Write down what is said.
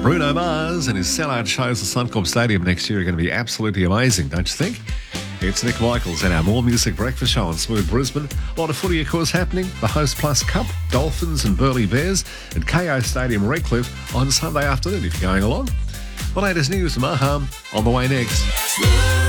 Bruno Mars and his sellout shows at Suncorp Stadium next year are going to be absolutely amazing, don't you think? It's Nick Michaels and our More Music Breakfast Show on Smooth Brisbane. A lot of footy, of course, happening. The Host Plus Cup, Dolphins and Burleigh Bears at KO Stadium, Redcliffe on Sunday afternoon if you're going along. The latest news from Aham on the way next.